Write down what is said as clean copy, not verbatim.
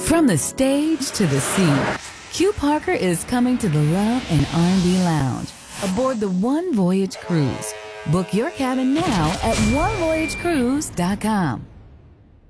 From the stage to the sea, Q Parker is coming to the Love and R&B Lounge aboard the One Voyage Cruise. Book your cabin now at onevoyagecruise.com.